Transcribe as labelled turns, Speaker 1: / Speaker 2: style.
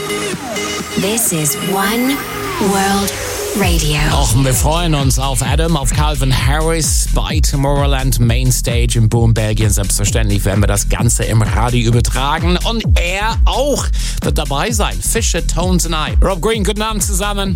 Speaker 1: This is One World Radio.
Speaker 2: Och, wir freuen uns auf Adam, auf Calvin Harris bei Tomorrowland Mainstage in Boom, Belgien. Selbstverständlich werden wir das Ganze im Radio übertragen. Und er auch wird dabei sein. Fisher, Tones and I. Rob Green, guten Abend zusammen.